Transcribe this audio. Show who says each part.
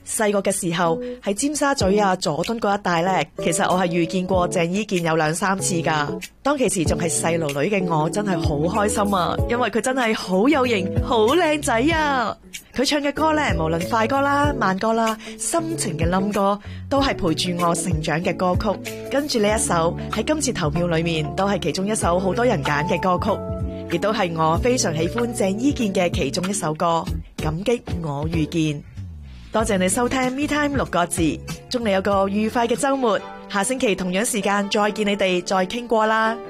Speaker 1: 細個嘅時候喺尖沙咀啊、佐敦嗰一帶呢，其實我係遇見過鄭伊健有2-3次㗎。當其時仲係細路女嘅我，真係好開心啊，因為佢真係好有型、好靚仔啊！佢唱嘅歌呢，無論快歌啦、慢歌啦、深情嘅冧歌，都係陪住我成長嘅歌曲。跟住呢一首喺今次投票裏面，都係其中一首好多人揀嘅歌曲，亦都係我非常喜歡鄭伊健嘅其中一首歌。感激我遇見。多謝你收聽 Me Time 6個字，祝你有個愉快嘅週末。下星期同樣時間再見你哋，再傾過啦。